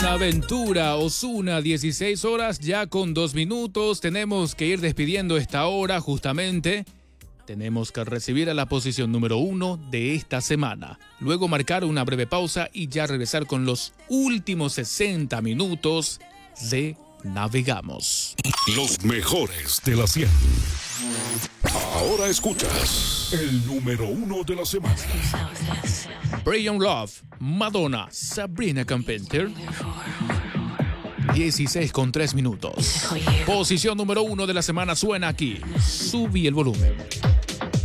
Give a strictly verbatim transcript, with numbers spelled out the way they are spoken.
una aventura. Ozuna, dieciséis horas ya con dos minutos. Tenemos que ir despidiendo esta hora justamente. Tenemos que recibir a la posición número uno de esta semana. Luego marcar una breve pausa y ya regresar con los últimos sesenta minutos de Navegamos. Los mejores de la cien. Ahora escuchas el número uno de la semana. Brian Love, Madonna, Sabrina Carpenter. dieciséis con tres minutos. Posición número uno de la semana suena aquí. Subí el volumen.